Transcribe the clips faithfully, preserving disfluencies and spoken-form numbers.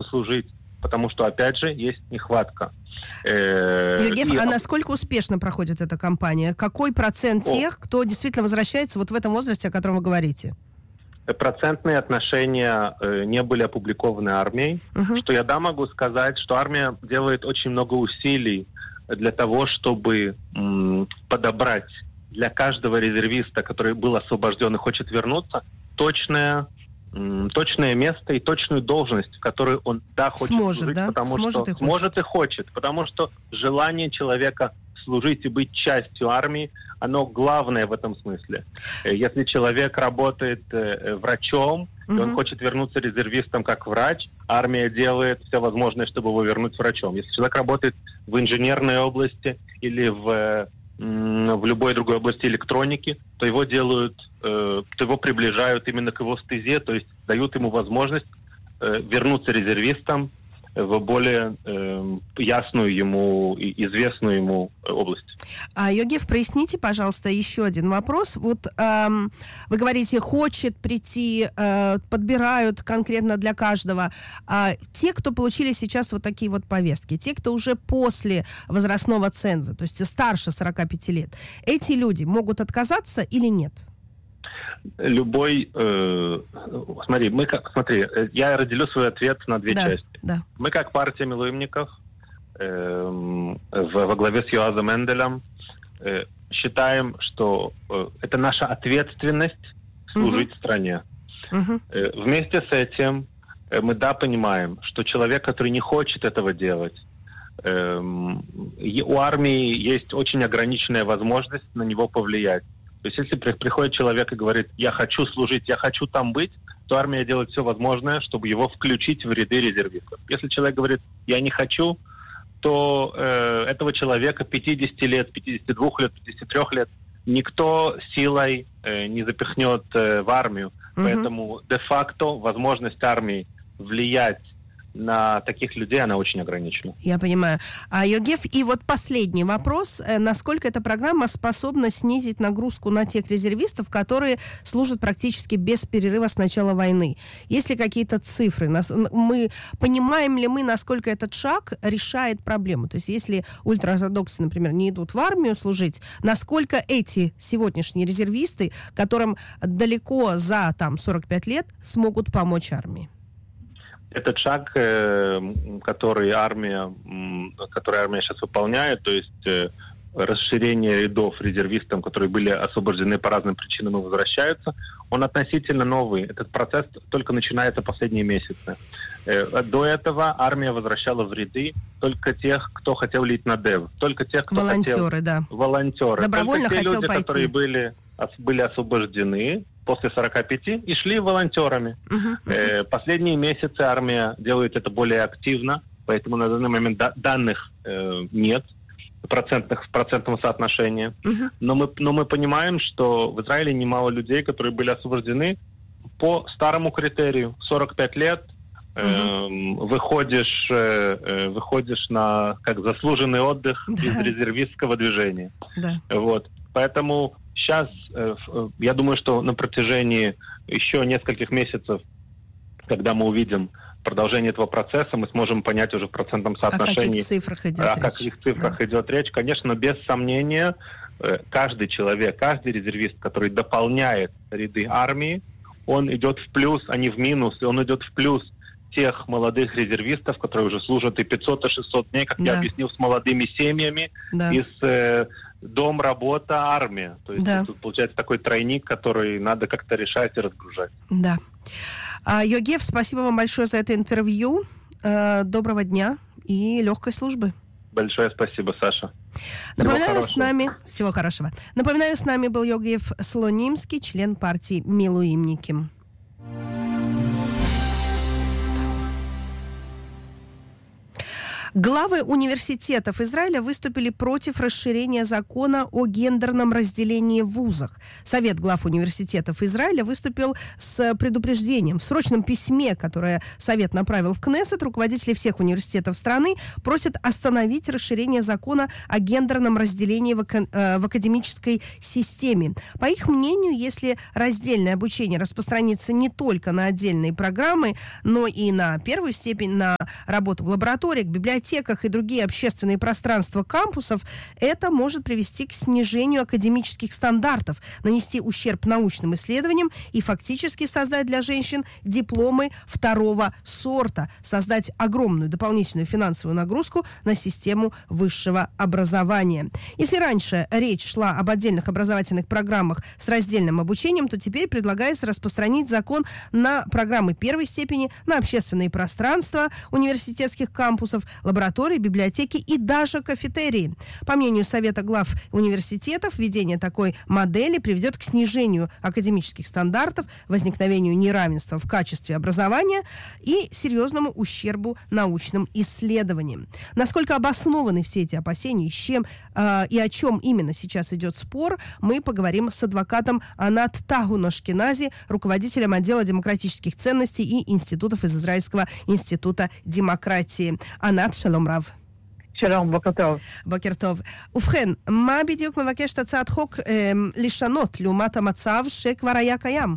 служить, потому что, опять же, есть нехватка. Евгений, и... а насколько успешно проходит эта кампания? Какой процент о. тех, кто действительно возвращается вот в этом возрасте, о котором вы говорите? Процентные отношения э, не были опубликованы армией. Uh-huh. Что я да могу сказать, что армия делает очень много усилий для того, чтобы м, подобрать для каждого резервиста, который был освобожден и хочет вернуться, точное, м, точное место и точную должность, в которой он да хочет сможет, служить, да? потому сможет что и сможет и хочет, потому что желание человека служить и быть частью армии, оно главное в этом смысле. Если человек работает э, врачом, uh-huh. и он хочет вернуться резервистом как врач, армия делает все возможное, чтобы его вернуть врачом. Если человек работает в инженерной области или в, э, в любой другой области электроники, то его делают, э, то его приближают именно к его стезе, то есть дают ему возможность э, вернуться резервистом в более э, ясную ему и известную ему область. А, Йогев, проясните, пожалуйста, еще один вопрос. Вот эм, вы говорите, хочет прийти, э, подбирают конкретно для каждого. А те, кто получили сейчас вот такие вот повестки, те, кто уже после возрастного ценза, то есть старше сорока пяти лет, эти люди могут отказаться или нет? Любой, э, смотри, мы как, смотри, я разделю свой ответ на две да, части. Да. Мы как партия милуимников э, в, во главе с Йоазом Энделем э, считаем, что э, это наша ответственность служить uh-huh. стране. Uh-huh. Э, вместе с этим э, мы да понимаем, что человек, который не хочет этого делать, э, у армии есть очень ограниченная возможность на него повлиять. То есть если приходит человек и говорит, я хочу служить, я хочу там быть, то армия делает все возможное, чтобы его включить в ряды резервистов. Если человек говорит, я не хочу, то э, этого человека пятьдесят лет, пятьдесят два лет, пятьдесят три лет никто силой э, не запихнет э, в армию. Uh-huh. Поэтому де-факто возможность армии влиять на таких людей, она очень ограничена. Я понимаю. А, Йогев, и вот последний вопрос. Насколько эта программа способна снизить нагрузку на тех резервистов, которые служат практически без перерыва с начала войны? Есть ли какие-то цифры? Мы, понимаем ли мы, насколько этот шаг решает проблему? То есть если ультраортодоксы, например, не идут в армию служить, насколько эти сегодняшние резервисты, которым далеко за там, сорок пять лет, смогут помочь армии? Этот шаг, который армия, который армия сейчас выполняет, то есть расширение рядов резервистам, которые были освобождены по разным причинам и возвращаются, он относительно новый. Этот процесс только начинается последние месяцы. До этого армия возвращала в ряды только тех, кто хотел лить на ДЭВ, только тех, кто волонтеры, хотел... Да. Волонтеры. Добровольно только те хотел люди, пойти. которые были, были освобождены после сорока пяти и шли волонтерами. Uh-huh, uh-huh. Э, последние месяцы армия делает это более активно, поэтому на данный момент да- данных э, нет процентных, в процентном соотношении. Uh-huh. Но, мы, но мы понимаем, что в Израиле немало людей, которые были освобождены по старому критерию. сорок пять лет, э, uh-huh. выходишь, э, выходишь на как заслуженный отдых uh-huh. из резервистского движения. Uh-huh. Вот. Поэтому сейчас, я думаю, что на протяжении еще нескольких месяцев, когда мы увидим продолжение этого процесса, мы сможем понять уже в процентном соотношении, о каких цифрах идет о речь. каких цифрах да. идет речь. Конечно, без сомнения, каждый человек, каждый резервист, который дополняет ряды армии, он идет в плюс, а не в минус, и он идет в плюс тех молодых резервистов, которые уже служат и пятьсот, и шестьсот дней, как да. я объяснил, с молодыми семьями, да. и с... Э, дом, работа, армия. То есть да. тут получается такой тройник, который надо как-то решать и разгружать. Да. А, Йогев, спасибо вам большое за это интервью. А, доброго дня и легкой службы. Большое спасибо, Саша. Напоминаю, с нами... Всего хорошего. Напоминаю, с нами был Йогев Слонимский, член партии Милуимники. Главы университетов Израиля выступили против расширения закона о гендерном разделении в вузах. Совет глав университетов Израиля выступил с предупреждением. В срочном письме, которое Совет направил в Кнессет, руководители всех университетов страны просят остановить расширение закона о гендерном разделении в, ака- в академической системе. По их мнению, если раздельное обучение распространится не только на отдельные программы, но и на первую степень, на работу в лабораториях, библиотеках и другие общественные пространства кампусов, это может привести к снижению академических стандартов, нанести ущерб научным исследованиям и фактически создать для женщин дипломы второго сорта, создать огромную дополнительную финансовую нагрузку на систему высшего образования. Если раньше речь шла об отдельных образовательных программах с раздельным обучением, то теперь предлагается распространить закон на программы первой степени, на общественные пространства университетских кампусов, лаборатории, библиотеки и даже кафетерии. По мнению Совета глав университетов, введение такой модели приведет к снижению академических стандартов, возникновению неравенства в качестве образования и серьезному ущербу научным исследованиям. Насколько обоснованы все эти опасения, с чем э, и о чем именно сейчас идет спор, мы поговорим с адвокатом Анат Тагун-Ашкенази, руководителем отдела демократических ценностей и институтов из Израильского института демократии. Анат, шалом рав. שלום, בוקר טוב. בוקר טוב. ובכן, מה בדיוק מבקשת הצעת חוק אה, לשנות לעומת המצב שכבר היה קיים?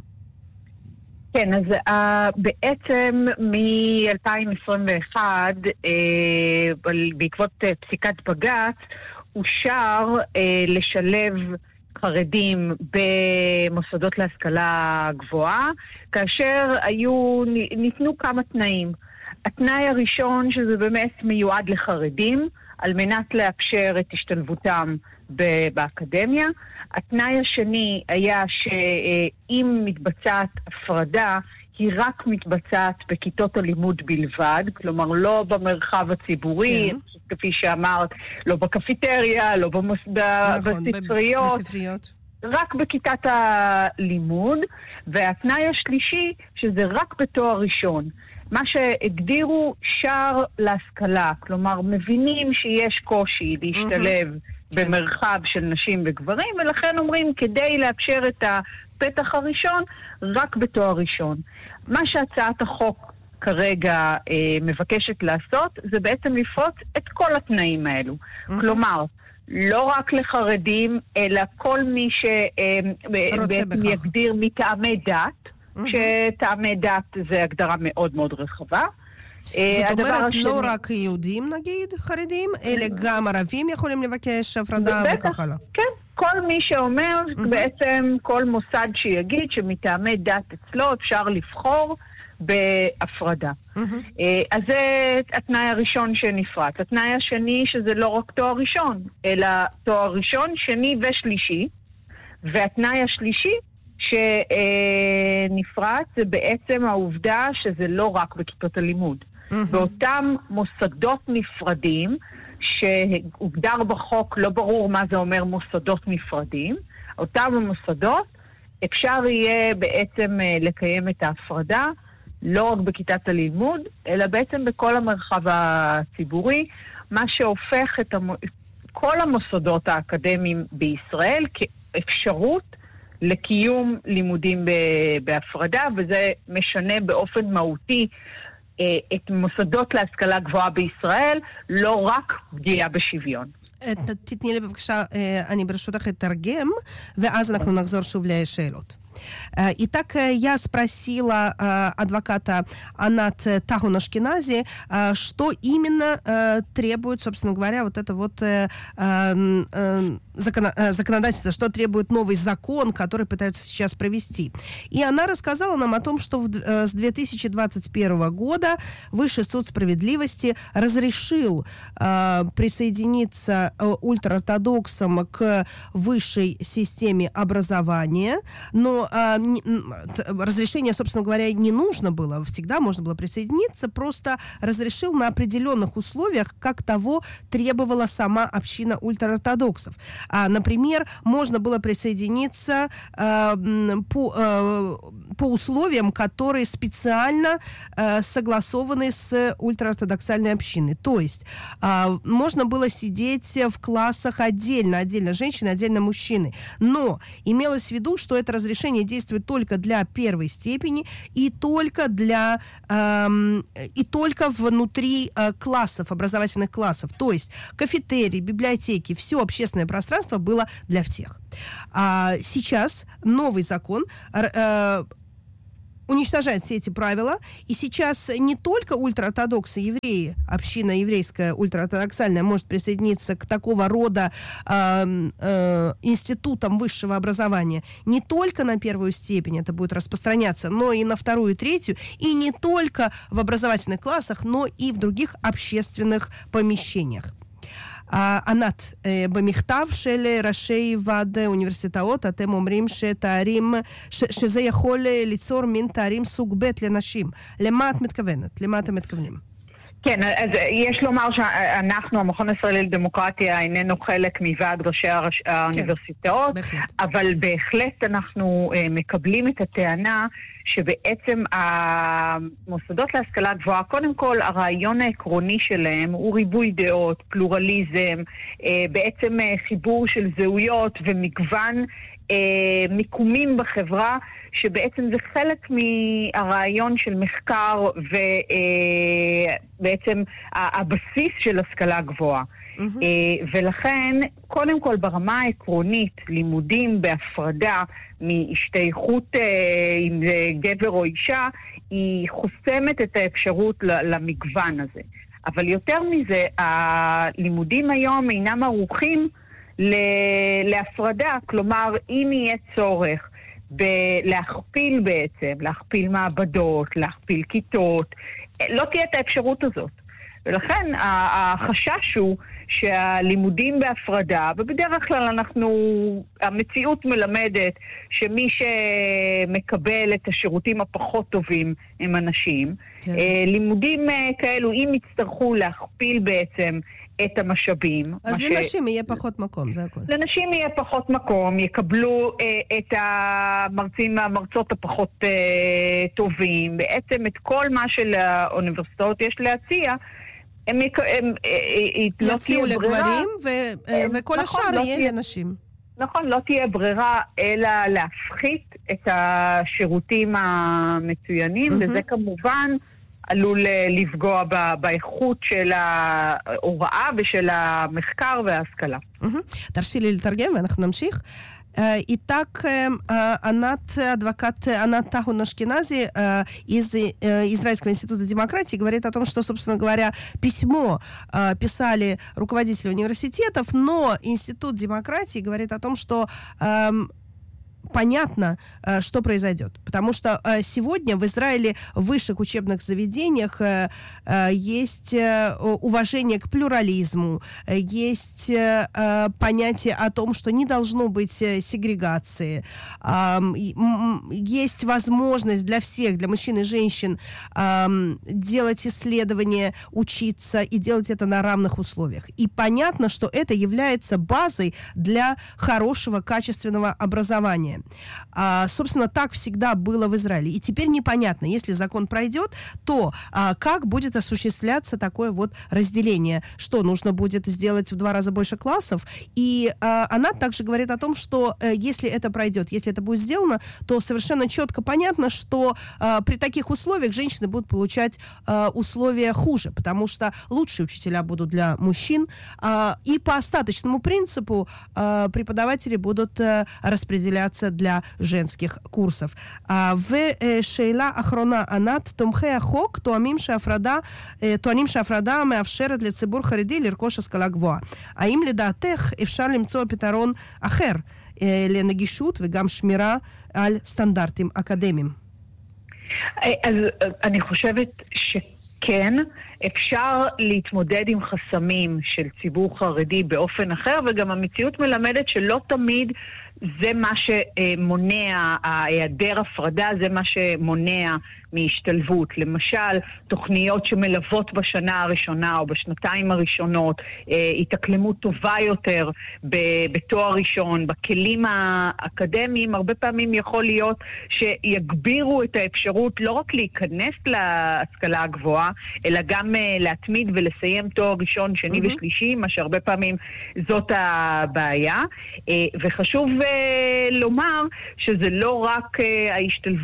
כן, אז uh, בעצם מ-אלפיים עשרים ואחת, uh, בעקבות uh, פסיקת בג"ץ, אושר uh, לשלב חרדים במוסדות להשכלה גבוהה, כאשר היו, ניתנו כמה תנאים. התנאי הראשון שזה באמת מיועד לחרדים, על מנת לאפשר את השתלבותם באקדמיה. התנאי השני היה שאם מתבצעת הפרדה, היא רק מתבצעת בכיתות הלימוד בלבד, כלומר לא במרחב הציבורי, כן. כפי שאמרת, לא בקפיטריה, לא במוסדה, נכון, בספריות. בספריות. רק בכיתת הלימוד, והתנאי השלישי שזה רק בתואר ראשון. מה שהגדירו שער להשכלה, כלומר מבינים שיש קושי להשתלב mm-hmm. במרחב של נשים וגברים, ולכן אומרים כדי לאפשר את הפתח הראשון רק בתואר ראשון. מה שהצעת החוק כרגע אה, מבקשת לעשות זה בעצם לפרוץ את כל התנאים האלו. Mm-hmm. כלומר, לא רק לחרדים, אלא כל מי שיגדיר מטעמי דת, שטעמי דת זה הגדרה מאוד מאוד רחבה. זאת אומרת, לא רק יהודים נגיד, חרדים, אלא גם ערבים יכולים לבקש הפרדה וכך הלאה. כן, כל מי שאומר, בעצם כל מוסד שיגיד שמטעמי דת אצלו אפשר לבחור בהפרדה. אז זה התנאי הראשון שנפרץ. התנאי השני שזה לא רק תואר ראשון, אלא תואר ראשון, שני ושלישי. והתנאי השלישי שנפרץ זה בעצם העובדה שזה לא רק בכיתות הלימוד. באותם מוסדות נפרדים, שהוגדר בחוק, לא ברור מה זה אומר מוסדות נפרדים, אותם המוסדות אפשר יהיה בעצם לקיים את ההפרדה, לא רק בכיתת הלימוד, אלא בעצם בכל המרחב הציבורי, מה שהופך את המ... כל המוסדות האקדמיים בישראל כאפשרות לקיום לימודים בהפרדה, וזה משנה באופן מהותי את מוסדות להשכלה גבוהה בישראל, לא רק פגיעה בשוויון. תתני לי בבקשה, אני ברשותך אתרגם, ואז אנחנו נחזור שוב לשאלות. Итак, я спросила адвоката Анат Тагун-Ашкенази, что именно требует, собственно говоря, вот это вот законодательство, что требует новый закон, который пытаются сейчас провести. И она рассказала нам о том, что с две тысячи двадцать первого года Высший суд справедливости разрешил присоединиться ультраортодоксам к высшей системе образования, но а, не, разрешение, собственно говоря, не нужно было, всегда можно было присоединиться, просто разрешил на определенных условиях, как того требовала сама община ультраортодоксов. А, например, можно было присоединиться а, по, а, по условиям, которые специально а, согласованы с ультраортодоксальной общиной. То есть а, можно было сидеть в классах отдельно, отдельно женщины, отдельно мужчины. Но имелось в виду, что это разрешение действует только для первой степени и только для эм, и только внутри э, классов, образовательных классов. То есть кафетерии, библиотеки, все общественное пространство было для всех. А сейчас новый закон э, уничтожает все эти правила. И сейчас не только ультраортодоксы, евреи, община еврейская ультраортодоксальная может присоединиться к такого рода э, э, институтам высшего образования. Не только на первую степень это будет распространяться, но и на вторую и третью. И не только в образовательных классах, но и в других общественных помещениях. ענת, במכתב של ראשי ועד אוניברסיטאות, אתם אומרים שתארים, שזה יכול ליצור מין תארים סוג ב' לנשים. למה את מתכוונת? למה אתם מתכוונים? כן, אז יש לומר שאנחנו, המכון הישראלי לדמוקרטיה, איננו חלק מוועד ראשי האוניברסיטאות, אבל בהחלט אנחנו מקבלים את הטענה שבעצם המוסדות להשכלה גבוהה, קודם כל הרעיון העקרוני שלהם הוא ריבוי דעות, פלורליזם, בעצם חיבור של זהויות ומגוון מיקומים בחברה, שבעצם זה חלק מהרעיון של מחקר ובעצם הבסיס של השכלה גבוהה. Mm-hmm. ולכן, קודם כל ברמה העקרונית, לימודים בהפרדה מהשתייכות עם גבר או אישה, היא חוסמת את האפשרות למגוון הזה. אבל יותר מזה, הלימודים היום אינם ערוכים להפרדה, כלומר, אם יהיה צורך להכפיל בעצם, להכפיל מעבדות, להכפיל כיתות, לא תהיה את האפשרות הזאת. ולכן החשש הוא שהלימודים בהפרדה, ובדרך כלל אנחנו, המציאות מלמדת שמי שמקבל את השירותים הפחות טובים הם אנשים. כן. לימודים כאלו, אם יצטרכו להכפיל בעצם את המשאבים. אז לנשים ש... יהיה פחות מקום, זה הכל. לנשים יהיה פחות מקום, יקבלו אה, את המרצים והמרצות הפחות אה, טובים, בעצם את כל מה שלאוניברסיטאות יש להציע, הם, הם, הם לא תהיה לגברים ו... הם, וכל נכון, השאר לא יהיה תהיה... לנשים. נכון, לא תהיה ברירה אלא להפחית את השירותים המצוינים, mm-hmm. וזה כמובן עלול לפגוע באיכות של ההוראה ושל המחקר וההשכלה. תרשי לי לתרגם ואנחנו נמשיך. Итак, Анат, адвокат Анат Тахун-Ашкенази из Израильского института демократии говорит о том, что, собственно говоря, письмо писали руководители университетов, но Институт демократии говорит о том, что понятно, что произойдет. Потому что сегодня в Израиле в высших учебных заведениях есть уважение к плюрализму, есть понятие о том, что не должно быть сегрегации, есть возможность для всех, для мужчин и женщин делать исследования, учиться и делать это на равных условиях. И понятно, что это является базой для хорошего, качественного образования. А, собственно, так всегда было в Израиле. И теперь непонятно, если закон пройдет, то а, как будет осуществляться такое вот разделение, что нужно будет сделать в два раза больше классов. И а, она также говорит о том, что а, если это пройдет, если это будет сделано, то совершенно четко понятно, что а, при таких условиях женщины будут получать а, условия хуже, потому что лучшие учителя будут для мужчин, а, и по остаточному принципу а, преподаватели будут а, распределяться для женских קורסов. ושאלה אחרונה, ענת, תומכי החוק טוענים שההפרדה, טוענים שההפרדה מאפשרת לציבור חרדי לרכוש השכלה גבוהה. האם לדעתך אפשר למצוא פתרון אחר לנגישות וגם שמירה על סטנדרטים אקדמיים? אז אני חושבת שכן, אפשר להתמודד עם חסמים של ציבור חרדי באופן אחר, וגם המציאות מלמדת שלא תמיד זה מה שמונע, היעדר הפרדה, זה מה שמונע מהשתלבות. למשל, תוכניות שמלוות בשנה הראשונה או בשנתיים הראשונות, התאקלמות טובה יותר בתואר ראשון, בכלים האקדמיים, הרבה פעמים יכול להיות שיגבירו את האפשרות לא רק להיכנס להשכלה הגבוהה, אלא גם להתמיד ולסיים תואר ראשון, שני mm-hmm. ושלישי, מה שהרבה פעמים זאת הבעיה. וחשוב לומר שזה לא רק ההשתלבות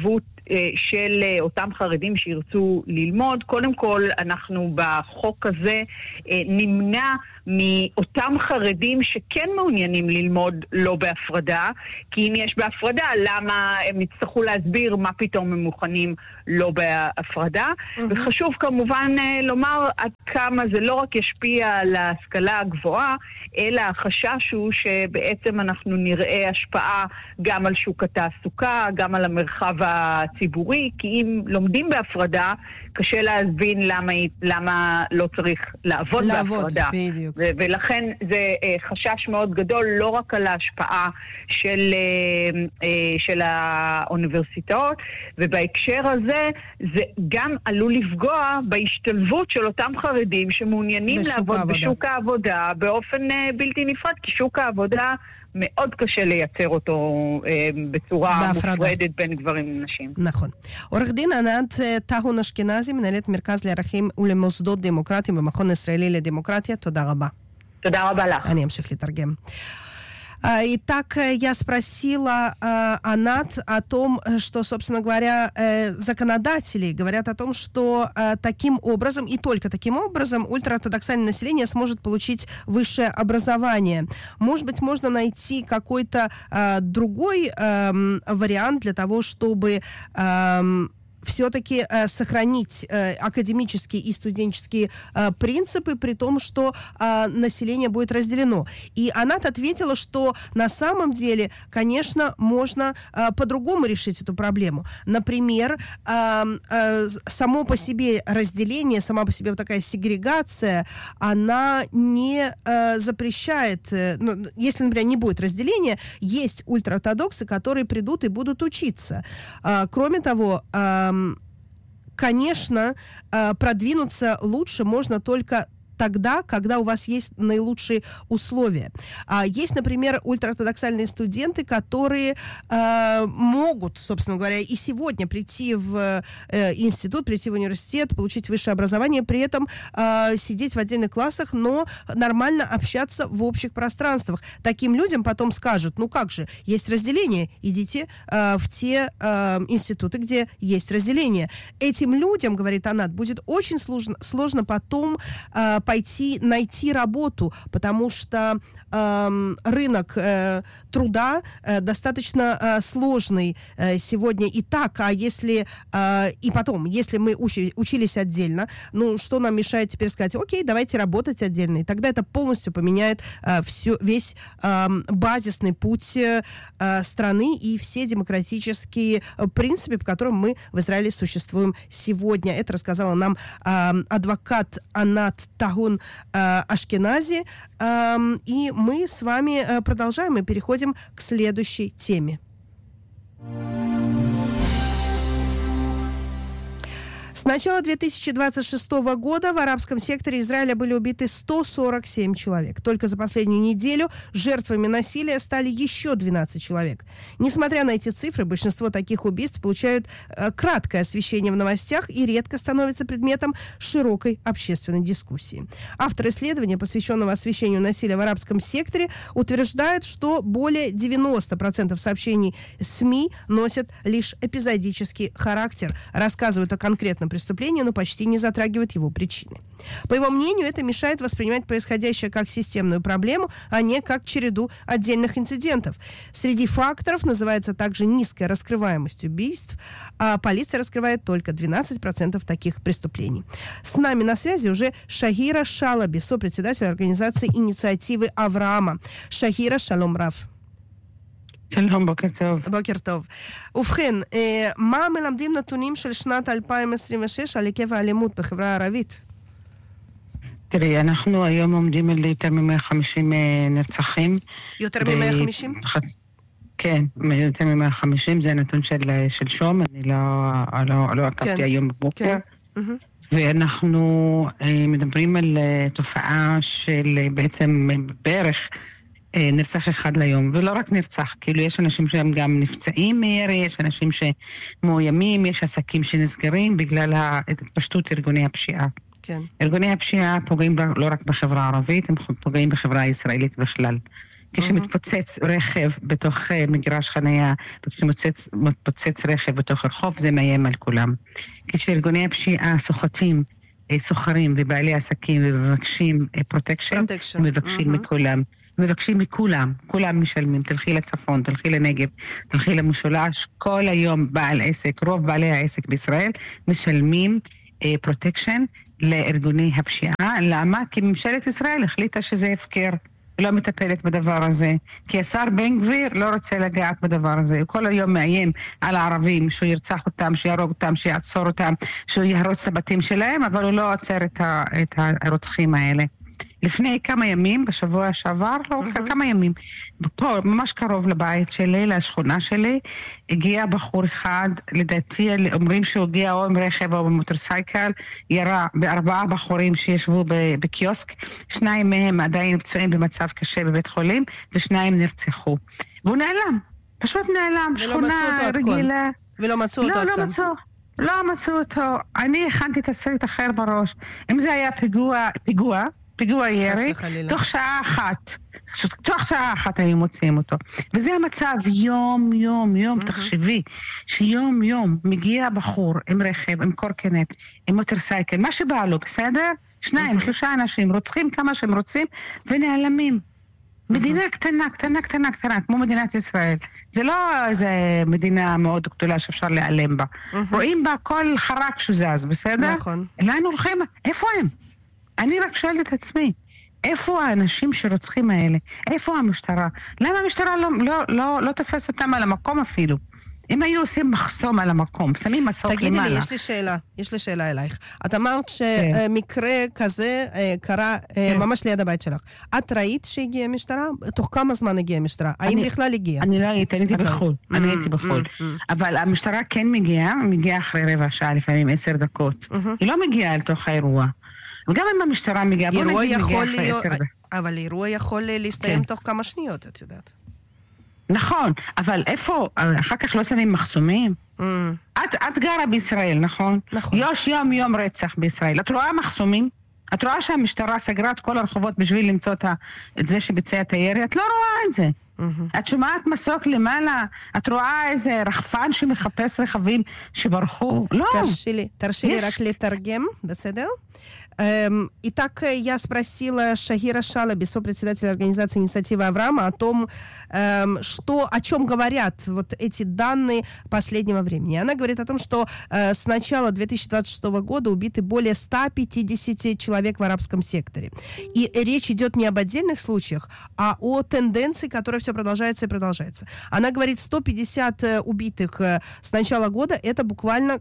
של אותם חרדים שירצו ללמוד. קודם כל, אנחנו בחוק הזה נמנע מאותם חרדים שכן מעוניינים ללמוד לא בהפרדה, כי אם יש בהפרדה, למה הם יצטרכו להסביר מה פתאום הם מוכנים לא בהפרדה. Mm-hmm. וחשוב כמובן לומר עד כמה זה לא רק ישפיע על ההשכלה הגבוהה, אלא החשש הוא שבעצם אנחנו נראה השפעה גם על שוק התעסוקה, גם על המרחב הציבורי, כי אם לומדים בהפרדה, קשה להבין למה, למה לא צריך לעבוד, לעבוד בהפרדה. בדיוק. ו- ולכן זה uh, חשש מאוד גדול, לא רק על ההשפעה של, uh, uh, של האוניברסיטאות, ובהקשר הזה זה גם עלול לפגוע בהשתלבות של אותם חרדים שמעוניינים לעבוד העבודה. בשוק העבודה באופן uh, בלתי נפרד, כי שוק העבודה מאוד קשה לייצר אותו אה, בצורה בהפרדה. מופרדת בין גברים ונשים. נכון. עורך דין ענת טהון אשכנזי, מנהלת מרכז לערכים ולמוסדות דמוקרטיים במכון הישראלי לדמוקרטיה, תודה רבה. תודה רבה לך. אני אמשיך לתרגם. Итак, я спросила э, Анат о том, что, собственно говоря, э, законодатели говорят о том, что э, таким образом, и только таким образом, ультраортодоксальное население сможет получить высшее образование. Может быть, можно найти какой-то э, другой э, вариант для того, чтобы... Э, все-таки э, сохранить э, академические и студенческие э, принципы, при том, что э, население будет разделено. И Анат ответила, что на самом деле, конечно, можно э, по-другому решить эту проблему. Например, э, э, само по себе разделение, сама по себе вот такая сегрегация, она не э, запрещает, э, ну, если, например, не будет разделения, есть ультраортодоксы, которые придут и будут учиться. Э, кроме того, э, конечно, продвинуться лучше можно только тогда, когда у вас есть наилучшие условия. А, есть, например, ультраортодоксальные студенты, которые э, могут, собственно говоря, и сегодня прийти в э, институт, прийти в университет, получить высшее образование, при этом э, сидеть в отдельных классах, но нормально общаться в общих пространствах. Таким людям потом скажут, ну как же, есть разделение, идите э, в те э, институты, где есть разделение. Этим людям, говорит Анат, будет очень сложно, сложно потом э, пойти найти работу, потому что э, рынок э, труда э, достаточно э, сложный э, сегодня и так, а если э, и потом, если мы учи, учились отдельно, ну что нам мешает теперь сказать, окей, давайте работать отдельно, и тогда это полностью поменяет э, всю, весь э, базисный путь э, страны и все демократические принципы, по которым мы в Израиле существуем сегодня. Это рассказала нам э, адвокат Анат Тахун Ашкенази. И мы с вами продолжаем и переходим к следующей теме. С начала две тысячи двадцать шестого года в арабском секторе Израиля были убиты сто сорок семь человек. Только за последнюю неделю жертвами насилия стали еще двенадцать человек. Несмотря на эти цифры, большинство таких убийств получают э, краткое освещение в новостях и редко становятся предметом широкой общественной дискуссии. Автор исследования, посвященного освещению насилия в арабском секторе, утверждает, что более девяносто процентов сообщений СМИ носят лишь эпизодический характер, рассказывают о конкретном преступления, но почти не затрагивает его причины. По его мнению, это мешает воспринимать происходящее как системную проблему, а не как череду отдельных инцидентов. Среди факторов называется также низкая раскрываемость убийств, а полиция раскрывает только двенадцать процентов таких преступлений. С нами на связи уже Шахира Шалаби, сопредседатель организации инициативы Авраама. Шахира, шалом рав. שלום, בוקר טוב. בוקר טוב. ובכן, מה מלמדים נתונים של שנת אלפיים עשרים ושש על היקף האלימות בחברה הערבית? תראי, אנחנו היום עומדים על יותר מ-מאה וחמישים נרצחים. יותר מ-מאה וחמישים? כן, יותר מ-מאה וחמישים, זה נתון של שלשום, אני לא עקבתי היום בבוקר. ואנחנו מדברים על תופעה של בעצם בערך נרצח אחד ליום, ולא רק נרצח, כאילו יש אנשים שהם גם נפצעים מירי, יש אנשים שמאוימים, יש עסקים שנסגרים בגלל התפשטות ארגוני הפשיעה. כן. ארגוני הפשיעה פוגעים לא רק בחברה הערבית, הם פוגעים בחברה הישראלית בכלל. כשמתפוצץ רכב בתוך מגרש חנייה, כשמתפוצץ רכב בתוך רחוב, זה מאיים על כולם. כשארגוני הפשיעה סוחטים, סוחרים ובעלי עסקים ומבקשים פרוטקשן, מבקשים מכולם. מבקשים מכולם, כולם משלמים, תלכי לצפון, תלכי לנגב, תלכי למשולש, כל היום בעל עסק, רוב בעלי העסק בישראל, משלמים פרוטקשן לארגוני הפשיעה. למה? כי ממשלת ישראל החליטה שזה הפקר. לא מטפלת בדבר הזה, כי השר בן גביר לא רוצה לגעת בדבר הזה, הוא כל היום מאיים על הערבים, שהוא ירצח אותם, שיהרוג אותם, שיעצור אותם, שהוא יהרוץ את הבתים שלהם, אבל הוא לא עוצר את, ה, את הרוצחים האלה. לפני כמה ימים, בשבוע שעבר, לא, mm-hmm. כמה ימים, פה, ממש קרוב לבית שלי, לשכונה שלי, הגיע בחור אחד, לדעתי, אומרים שהוא הגיע או עם רכב או במוטורסייקל, ירה בארבעה בחורים שישבו בקיוסק, שניים מהם עדיין פצועים במצב קשה בבית חולים, ושניים נרצחו. והוא נעלם, פשוט נעלם, שכונה רגילה. ולא מצאו אותו עד כאן. לא, לא מצאו. לא מצאו אותו. אני הכנתי תסריט אחר בראש. אם זה היה פיגוע, פיגוע, פיגוע ירי, תוך שעה אחת, תוך שעה אחת היו מוצאים אותו. וזה המצב יום, יום, יום, תחשבי, שיום, יום מגיע בחור עם רכב, עם קורקינט, עם מוטורסייקל, מה שבא לו, בסדר? שניים, שלושה אנשים, רוצחים כמה שהם רוצים, ונעלמים. מדינה קטנה, קטנה, קטנה, קטנה, כמו מדינת ישראל. זה לא איזו מדינה מאוד גדולה שאפשר להיעלם בה. רואים בה כל חרק שזז, בסדר? נכון. לאן הולכים? איפה הם? אני רק שואלת את עצמי, איפה האנשים שרוצחים האלה? איפה המשטרה? למה המשטרה לא, לא, לא, לא תופס אותם על המקום אפילו? אם היו עושים מחסום על המקום, שמים מסוק למעלה. תגידי לי, יש לי שאלה, יש לי שאלה אלייך. את אמרת שמקרה כזה קרה ממש ליד הבית שלך. את ראית שהגיעה משטרה? תוך כמה זמן הגיעה משטרה? האם בכלל הגיעה? אני לא הייתי, אני הייתי בחול. אני הייתי בחול. אבל המשטרה כן מגיעה, מגיעה אחרי רבע שעה, לפעמים עשר דקות. היא לא מגיעה אל תוך האירוע. וגם אם המשטרה מגיעה, בוא נגיד מגיעה אחרי עשר דקות. אבל אירוע יכול להסתיים תוך כמה שניות, את יודעת. נכון, אבל איפה, אחר כך לא שמים מחסומים? Mm. את, את גרה בישראל, נכון? נכון. יש יום יום רצח בישראל. את רואה מחסומים? את רואה שהמשטרה סגרה את כל הרחובות בשביל למצוא את, את זה שביצע את הירי? את לא רואה את זה. Mm-hmm. את שומעת מסוק למעלה? את רואה איזה רחפן שמחפש רכבים שברחו? לא. תרשי לי, תרשי לי רק לתרגם, בסדר? Итак, я спросила Шахира Шалаби, сопредседателя организации «Инициатива Авраама», о том, что, о чем говорят вот эти данные последнего времени. Она говорит о том, что с начала две тысячи двадцать шестого года убиты более ста пятидесяти человек в арабском секторе. И речь идет не об отдельных случаях, а о тенденции, которая все продолжается и продолжается. Она говорит, сто пятьдесят убитых с начала года, это буквально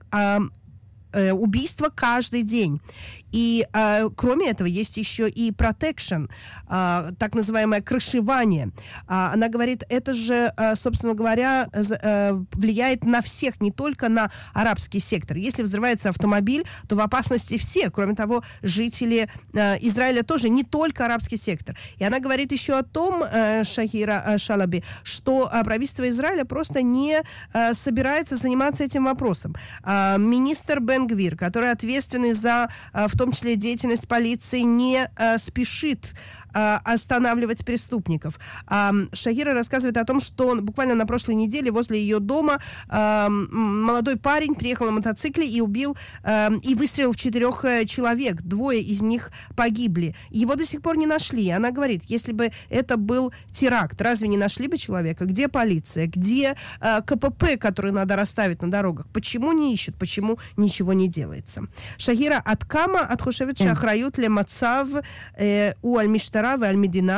убийство каждый день. И э, кроме этого есть еще и protection, э, так называемое крышевание. Э, она говорит, это же, э, собственно говоря, э, влияет на всех, не только на арабский сектор. Если взрывается автомобиль, то в опасности все. Кроме того, жители э, Израиля тоже, не только арабский сектор. И она говорит еще о том, э, Шахира э, Шалаби, что э, правительство Израиля просто не э, собирается заниматься этим вопросом. Э, министр Бен Гвир, который ответственный за, э, в том В том числе деятельность полиции, не а, спешит а, останавливать преступников. А, Шахира рассказывает о том, что буквально на прошлой неделе возле ее дома а, молодой парень приехал на мотоцикле и убил а, и выстрелил в четырех человек. Двое из них погибли. Его до сих пор не нашли. Она говорит, если бы это был теракт, разве не нашли бы человека? Где полиция? Где а, КПП, который надо расставить на дорогах? Почему не ищут? Почему ничего не делается? Шахира, от кама את חושבת שהאחריות למצב הוא על משטרה ועל מדינה,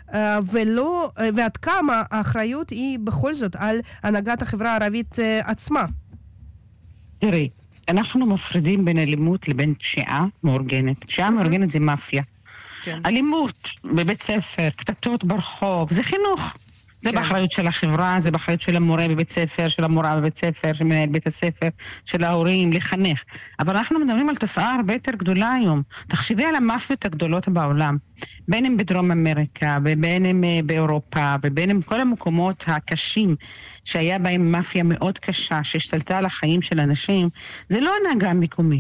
ולא, ועד כמה האחריות היא בכל זאת על הנהגת החברה הערבית עצמה? תראי, אנחנו מפרידים בין אלימות לבין פשיעה מאורגנת. פשיעה מאורגנת זה מאפיה. אלימות בבית ספר, קטטות ברחוב, זה חינוך. זה באחריות של החברה, זה באחריות של המורה בבית ספר, של המורה בבית ספר, של מנהל בית הספר, של ההורים, לחנך. אבל אנחנו מדברים על תופעה הרבה יותר גדולה היום. תחשבי על המאפיות הגדולות בעולם, בין אם בדרום אמריקה, ובין אם באירופה, ובין אם כל המקומות הקשים, שהיה בהם מאפיה מאוד קשה, שהשתלטה על החיים של אנשים, זה לא הנהגה מקומית.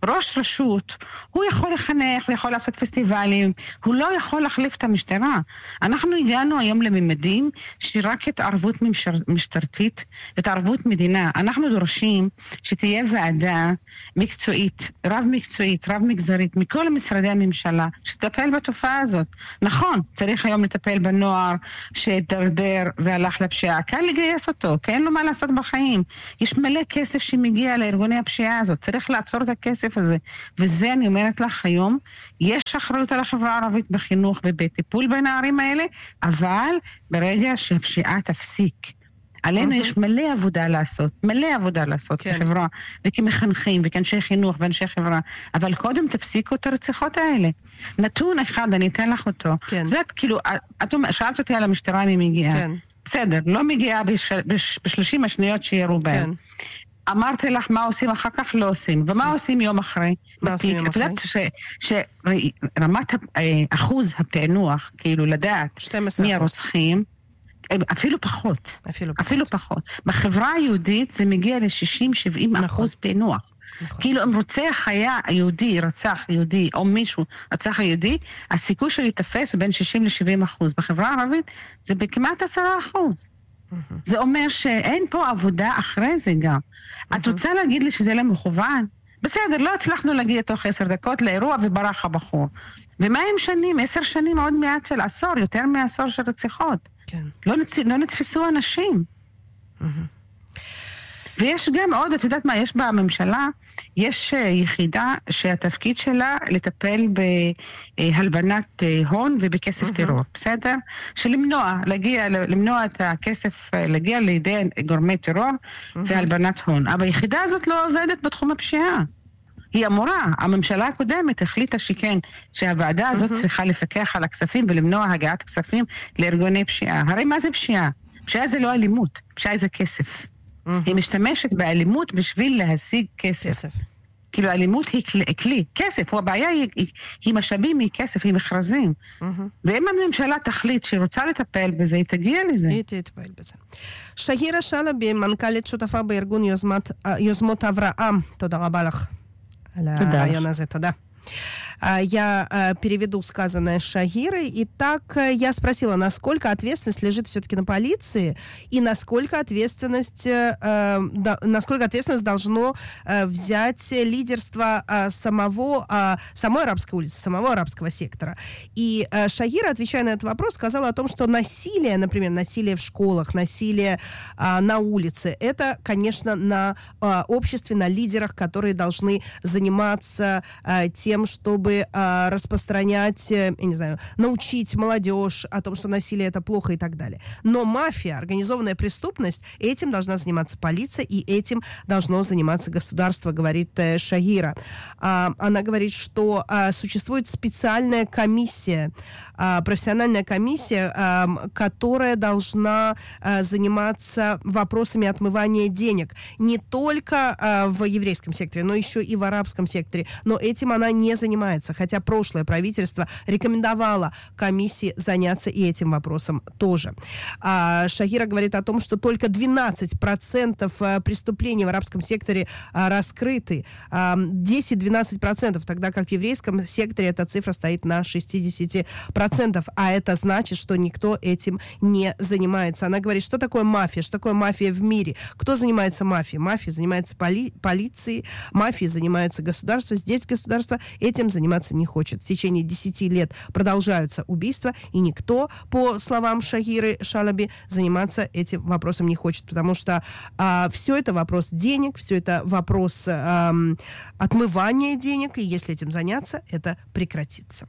ראש רשות, הוא יכול לחנך, הוא יכול לעשות פסטיבלים, הוא לא יכול להחליף את המשטרה. אנחנו הגענו היום לממדים שרק התערבות משטרתית, התערבות מדינה. אנחנו דורשים שתהיה ועדה מקצועית, רב מקצועית, רב מגזרית, מכל משרדי הממשלה, שתטפל בתופעה הזאת. נכון, צריך היום לטפל בנוער שדרדר והלך לפשיעה. קל לגייס אותו, כי אין לו מה לעשות בחיים. יש מלא כסף שמגיע לארגוני הפשיעה הזאת, צריך לעצור את הכסף הזה. וזה אני אומרת לך היום, יש אחריות על החברה הערבית בחינוך ובטיפול בנערים האלה, אבל ברגע שהפשיעה תפסיק, עלינו mm-hmm. יש מלא עבודה לעשות, מלא עבודה לעשות כן. כחברה, וכמחנכים, וכאנשי חינוך ואנשי חברה, אבל קודם תפסיקו את הרציחות האלה. נתון אחד, אני אתן לך אותו. כן. זאת כאילו, את שאלת אותי על המשטרה אם היא מגיעה. כן. בסדר, לא מגיעה בשלושים השניות שירו בהם. כן. אמרתי לך מה עושים אחר כך, לא עושים. ומה עושים יום אחרי? מה עושים יום אחרי? את יודעת שרמת אחוז הפענוח, כאילו לדעת מי הרוצחים, אפילו פחות. אפילו פחות. אפילו פחות. בחברה היהודית זה מגיע ל-שישים שבעים אחוז פענוח. כאילו אם רוצח היה יהודי, רצח יהודי, או מישהו רצח יהודי, הסיכוי שהוא יתפס הוא בין שישים ל-שבעים אחוז. בחברה הערבית זה בכמעט עשרה אחוז. זה אומר שאין פה עבודה אחרי זה גם. את רוצה להגיד לי שזה לא מכוון? בסדר, לא הצלחנו להגיע תוך עשר דקות לאירוע וברח הבחור. ומה הם שנים? עשר שנים עוד מעט של עשור, יותר מעשור של רציחות. כן. לא, נצ... לא נתפסו אנשים. ויש גם עוד, את יודעת מה, יש בממשלה, יש יחידה שהתפקיד שלה לטפל בהלבנת הון ובכסף טרור, בסדר? שלמנוע, להגיע, למנוע את הכסף, להגיע לידי גורמי טרור והלבנת הון. אבל היחידה הזאת לא עובדת בתחום הפשיעה. היא אמורה, הממשלה הקודמת החליטה שכן, שהוועדה הזאת צריכה לפקח על הכספים ולמנוע הגעת כספים לארגוני פשיעה. הרי מה זה פשיעה? פשיעה זה לא אלימות, פשיעה זה כסף. היא משתמשת באלימות בשביל להשיג כסף. כסף. כאילו, אלימות היא כלי, כלי. כסף, הבעיה היא, היא, היא משאבים, היא כסף, היא מכרזים. ואם הממשלה תחליט שהיא רוצה לטפל בזה, היא תגיע לזה. היא תטפל בזה. שהירה שלבי, מנכ"לית שותפה בארגון יוזמת, יוזמות אברהם. תודה רבה לך על הרעיון הזה. תודה. Я переведу сказанное Шагирой. Итак, я спросила, насколько ответственность лежит все-таки на полиции и насколько ответственность, насколько ответственность должно взять лидерство самого, самой арабской улицы, самого арабского сектора. И Шагира, отвечая на этот вопрос, сказала о том, что насилие, например, насилие в школах, насилие на улице, это, конечно, на обществе, на лидерах, которые должны заниматься тем, чтобы распространять, я не знаю, научить молодежь о том, что насилие это плохо и так далее. Но мафия, организованная преступность, этим должна заниматься полиция, и этим должно заниматься государство, говорит Шагира. Она говорит, что существует специальная комиссия, профессиональная комиссия, которая должна заниматься вопросами отмывания денег не только в еврейском секторе, но еще и в арабском секторе. Но этим она не занимается, хотя прошлое правительство рекомендовало комиссии заняться и этим вопросом тоже. Шагира говорит о том, что только двенадцать процентов преступлений в арабском секторе раскрыты, десять-двенадцать процентов, тогда как в еврейском секторе эта цифра стоит на шестьдесят процентов, а это значит, что никто этим не занимается. Она говорит, что такое мафия, что такое мафия в мире, кто занимается мафией? Мафией занимается поли- полицией, мафией занимается государство, здесь государство этим заниматься не хочет. В течение десяти лет продолжаются убийства, и никто, по словам Шагиры Шалаби, заниматься этим вопросом не хочет, потому что а, все это вопрос денег, все это вопрос а, отмывания денег, и если этим заняться, это прекратится.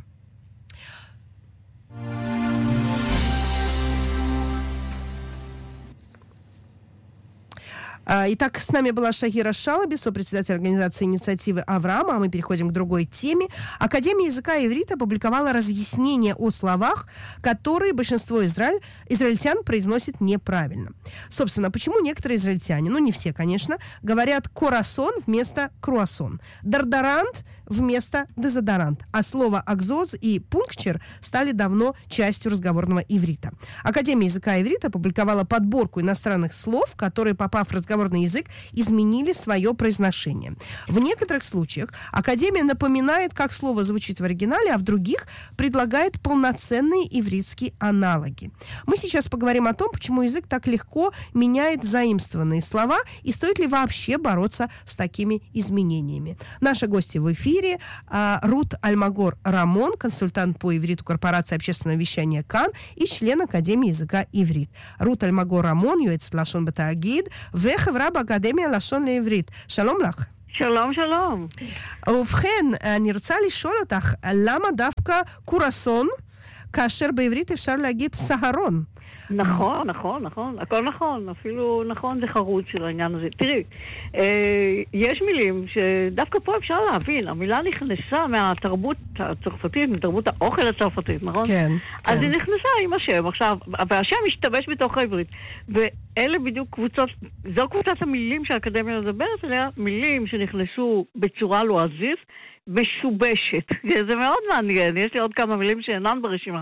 Итак, с нами была Шагира Шалаби, сопредседатель организации инициативы Авраама, а мы переходим к другой теме. Академия языка иврита опубликовала разъяснение о словах, которые большинство израиль... израильтян произносит неправильно. Собственно, почему некоторые израильтяне, ну не все, конечно, говорят «корасон» вместо «круассон», «дардарант» вместо «дезодорант», а слово «акзоз» и «пункчер» стали давно частью разговорного иврита. Академия языка иврита опубликовала подборку иностранных слов, которые, попав в разговор разговорный язык изменили свое произношение. В некоторых случаях Академия напоминает, как слово звучит в оригинале, а в других предлагает полноценные ивритские аналоги. Мы сейчас поговорим о том, почему язык так легко меняет заимствованные слова и стоит ли вообще бороться с такими изменениями. Наши гости в эфире а, Рут Альмагор-Рамон, консультант по ивриту корпорации общественного вещания КАН и член Академии языка иврит. Рут Альмагор-Рамон, יועצת לשון בתאגיד, וחברה באקדמיה לשון לעברית. שלום לך. שלום, שלום. ובכן, אני רוצה לשאול אותך, למה דווקא קורסון, כאשר בעברית אפשר להגיד סהרון? נכון, נכון, נכון, הכל נכון, אפילו נכון זה חרוץ של העניין הזה. תראי, אה, יש מילים שדווקא פה אפשר להבין, המילה נכנסה מהתרבות הצרפתית, מתרבות האוכל הצרפתית, נכון? כן, כן. אז היא נכנסה עם השם, עכשיו, והשם משתבש בתוך העברית, ואלה בדיוק קבוצות, זו קבוצת המילים שהאקדמיה מדברת עליה, מילים שנכנסו בצורה לועזית, משובשת. זה מאוד מעניין, יש לי עוד כמה מילים שאינן ברשימה.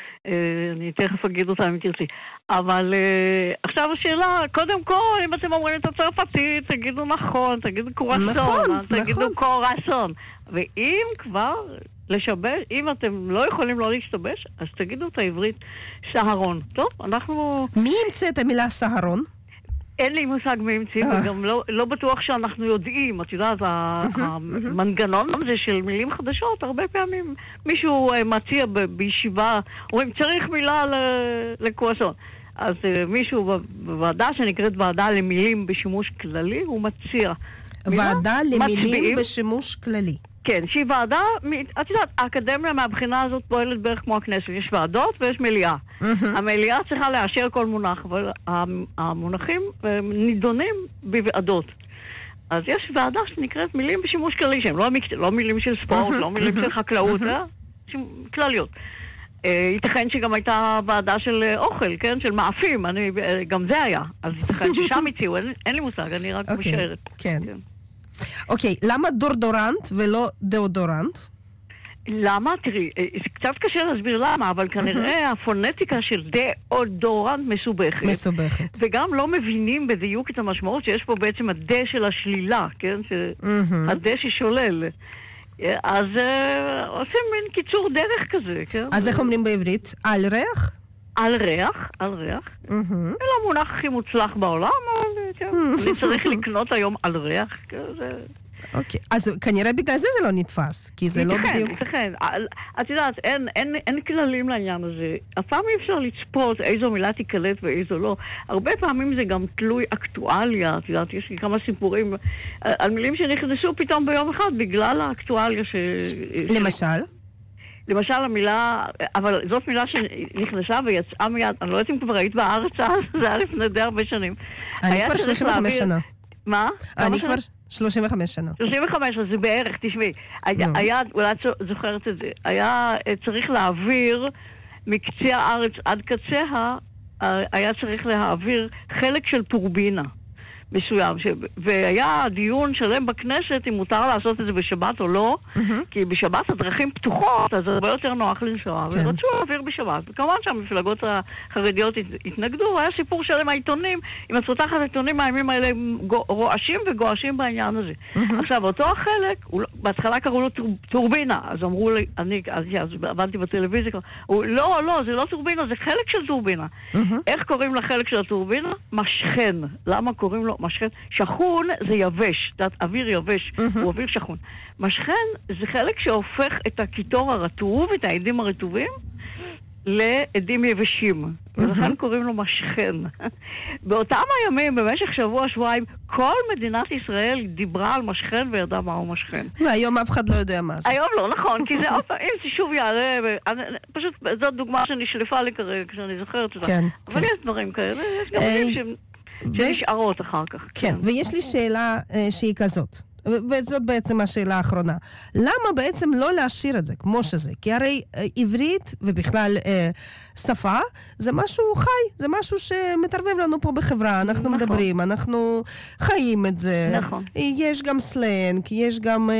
אני תכף אגיד אותה אם תרצי. אבל עכשיו השאלה, קודם כל, אם אתם אומרים את הצרפתית, תגידו נכון, תגידו קורסון, נכון, תגידו נכון. קורסון. ואם כבר לשבש, אם אתם לא יכולים לא להשתבש, אז תגידו את העברית סהרון. טוב, אנחנו... מי המציא את המילה סהרון? אין לי מושג מי המציא, וגם לא, לא בטוח שאנחנו יודעים. את יודעת, המנגנון הזה של מילים חדשות, הרבה פעמים מישהו מציע ב- בישיבה, אומרים, צריך מילה לקרואסון. אז מישהו בוועדה שנקראת ועדה למילים בשימוש כללי, הוא מציע. ועדה למילים מצביעים. בשימוש כללי. כן, שהיא ועדה, את יודעת, האקדמיה מהבחינה הזאת פועלת בערך כמו הכנסת. יש ועדות ויש מליאה. המליאה צריכה לאשר כל מונח, אבל המונחים נידונים בוועדות. אז יש ועדה שנקראת מילים בשימוש כללי, שהם לא, לא מילים של ספורט, לא מילים של חקלאות, אה? כלליות. ייתכן שגם הייתה ועדה של אוכל, כן? של מאפים, אני, גם זה היה. אז ייתכן ששם הציעו, אין, אין לי מושג, אני רק אוקיי, משערת. כן. כן. אוקיי, למה דורדורנט ולא דאודורנט? למה? תראי, זה קצת קשה להסביר למה, אבל כנראה הפונטיקה של דאודורנט מסובכת. מסובכת. וגם לא מבינים בדיוק את המשמעות שיש פה בעצם הדה של השלילה, כן? הדה ששולל. אז עושים מין קיצור דרך כזה, כן? אז איך אומרים בעברית? על ריח? על ריח, על ריח. זה לא המונח הכי מוצלח בעולם, אבל אני צריך לקנות היום על ריח. אוקיי, אז כנראה בגלל זה זה לא נתפס, כי זה לא בדיוק... ייתכן, את יודעת, אין כללים לעניין הזה. אף פעם אי אפשר לצפות איזו מילה תיקלט ואיזו לא. הרבה פעמים זה גם תלוי אקטואליה, את יודעת, יש לי כמה סיפורים על מילים שנכנסו פתאום ביום אחד בגלל האקטואליה ש... למשל? למשל המילה, אבל זאת מילה שנכנסה ויצאה מיד, אני לא יודעת אם כבר היית בארץ, זה היה לפני די הרבה שנים. אני כבר שלושים וחמש שנה. מה? אני כבר שלושים וחמש שנה. שלושים וחמש, אז זה בערך, תשמעי. היה, אולי את זוכרת את זה, היה צריך להעביר מקצה הארץ עד קצה, היה צריך להעביר חלק של טורבינה מסוים, ש... והיה דיון שלם בכנסת אם מותר לעשות את זה בשבת או לא, mm-hmm. כי בשבת הדרכים פתוחות, אז הרבה יותר נוח לנסוע, כן. ורצו להעביר בשבת. וכמובן שהמפלגות החרדיות התנגדו, היה סיפור שלם העיתונים, אם את פותחת העיתונים הימים האלה רועשים וגועשים בעניין הזה. Mm-hmm. עכשיו, אותו החלק, בהתחלה קראו לו טורבינה, אז אמרו לי, אני, אז, אז עבדתי בטלוויזיה, הוא, לא, לא, זה לא טורבינה, זה חלק של טורבינה. Mm-hmm. איך קוראים לחלק של הטורבינה? משכן. למה קוראים לו משכן? שכון זה יבש, זאת אוויר יבש, הוא אוויר שכון. משכן זה חלק שהופך את הקיטור הרטוב, את העדים הרטובים, לעדים יבשים. ולכן קוראים לו משכן. באותם הימים, במשך שבוע, שבועיים, כל מדינת ישראל דיברה על משכן וידעה מהו משכן. והיום אף אחד לא יודע מה זה. היום לא, נכון, כי זה עוד פעם, אם זה שוב יעלה, פשוט זאת דוגמה שנשלפה לי כרגע, כשאני זוכרת אותה. אבל יש דברים כאלה, יש גם דברים שהם... שנשארות אחר כך. כן, ויש לי שאלה שהיא כזאת, וזאת בעצם השאלה האחרונה. למה בעצם לא להשאיר את זה כמו שזה? כי הרי עברית ובכלל שפה זה משהו חי, זה משהו שמתערבב לנו פה בחברה, אנחנו מדברים, אנחנו חיים את זה. נכון. יש גם סלנג, יש גם...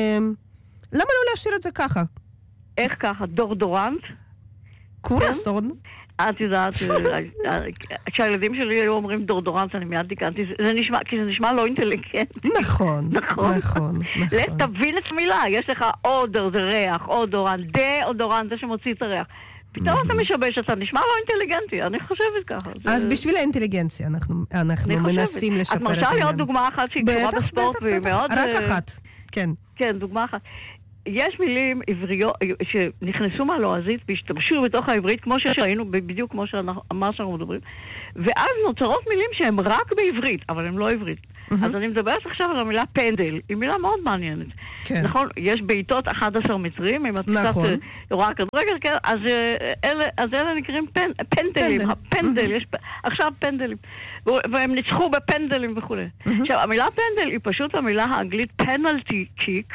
למה לא להשאיר את זה ככה? איך ככה? דורדורנט? קורסון? את יודעת, כשהילדים שלי היו אומרים דורדורנט, אני מיד תיקנתי, זה נשמע, כי זה נשמע לא אינטליגנט. נכון, נכון, נכון. לך תבין את המילה, יש לך אודר, זה ריח, אודורנט, דה-אודורנט, זה שמוציא את הריח. פתאום אתה משבש, אתה נשמע לא אינטליגנטי, אני חושבת ככה. אז בשביל האינטליגנציה אנחנו מנסים לשפר את העניין. את מרשה לי עוד דוגמה אחת שהיא קשורה בספורט, והיא מאוד... רק אחת, כן. כן, דוגמה אחת. יש מילים עבריות שנכנסו מהלועזית והשתמשו בתוך העברית, כמו שראינו, בדיוק כמו מה שאנחנו מדברים, ואז נוצרות מילים שהן רק בעברית, אבל הן לא עברית. אז אני מדברת עכשיו על המילה פנדל, היא מילה מאוד מעניינת. נכון, יש בעיטות אחד עשר מטרים, אם את קצת רואה כדורגל, אז אלה נקראים פנדלים, פנדל, יש עכשיו פנדלים, והם ניצחו בפנדלים וכו'. עכשיו, המילה פנדל היא פשוט המילה האנגלית פנלטי קיק,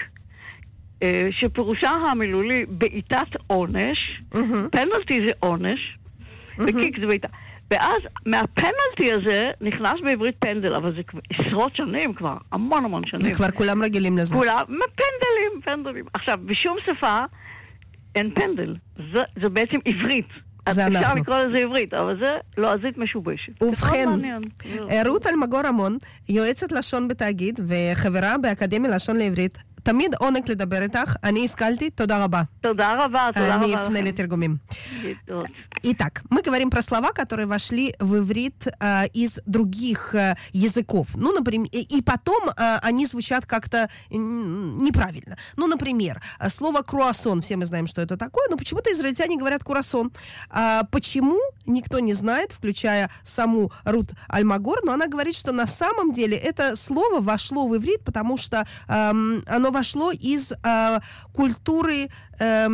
שפירושה המילולי בעיטת עונש, פנלטי זה עונש, וקיק זה בעיטה. ואז מהפנלטי הזה נכנס בעברית פנדל, אבל זה עשרות שנים כבר, המון המון שנים. וכבר כולם רגילים לזה. כולם, פנדלים, פנדלים. עכשיו, בשום שפה אין פנדל. זה, זה בעצם עברית. זה אנחנו. אפשר לקרוא לזה עברית, אבל זה לועזית משובשת. ובכן, רות אלמגור רמון, יועצת לשון בתאגיד וחברה באקדמיה לשון לעברית. תמיד עונג לדבר איתך, אני השכלתי, תודה רבה. Туда раба, туда Они в לתרגומים. Итак, мы говорим про слова, которые вошли в иврит а, из других а, языков. Ну, например, и, и потом а, они звучат как-то неправильно. Ну, например, слово «круассон», все мы знаем, что это такое, но почему-то израильтяне говорят «круассон». А, почему? Никто не знает, включая саму Рут Альмагор, но она говорит, что на самом деле это слово вошло в иврит, потому что а, оно вошло из а, культуры, а,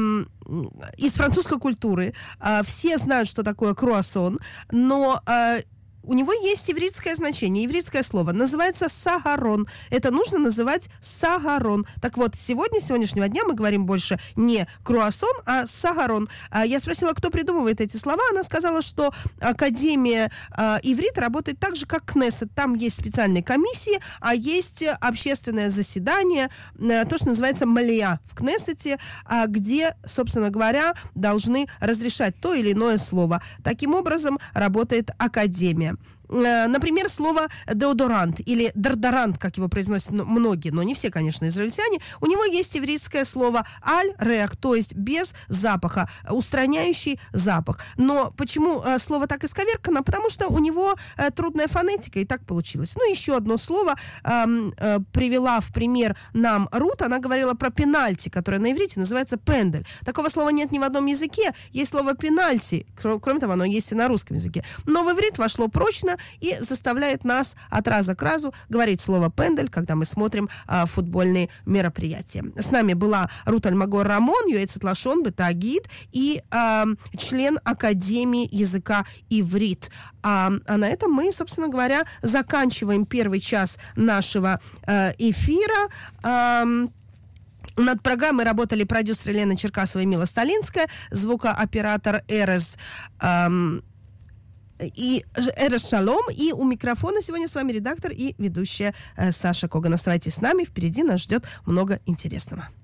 из французской культуры. А, все знают, что такое круассон, но а, у него есть ивритское значение, ивритское слово. Называется сагарон. Это нужно называть сагарон. Так вот, сегодня, с сегодняшнего дня мы говорим больше не круассон, а сагарон. А я спросила, кто придумывает эти слова. Она сказала, что Академия а, иврита работает так же, как Кнессет. Там есть специальные комиссии, а есть общественное заседание, а, то, что называется малия в Кнессете, а, где, собственно говоря, должны разрешать то или иное слово. Таким образом работает Академия. Например, слово «деодорант» или «дордорант», как его произносят многие, но не все, конечно, израильтяне, у него есть ивритское слово «аль-реак», то есть без запаха, устраняющий запах. Но почему слово так исковеркано? Потому что у него трудная фонетика, и так получилось. Ну, еще одно слово э, э, привела в пример нам Рут. Она говорила про пенальти, которое на иврите называется «пендель». Такого слова нет ни в одном языке. Есть слово «пенальти». Кроме того, оно есть и на русском языке. Но в иврит вошло прочно и заставляет нас от раза к разу говорить слово «пендель», когда мы смотрим а, футбольные мероприятия. С нами была Рут Альмагор Рамон, юэцет лашон бетагид и а, член Академии языка иврит. А, а на этом мы, собственно говоря, заканчиваем первый час нашего а, эфира. А, Над программой работали продюсер Елена Черкасова и Мила Сталинская, звукооператор Эрес эм, и Эрес Шалом, и у микрофона сегодня с вами редактор и ведущая э, Саша Коган. Оставайтесь с нами, впереди нас ждет много интересного.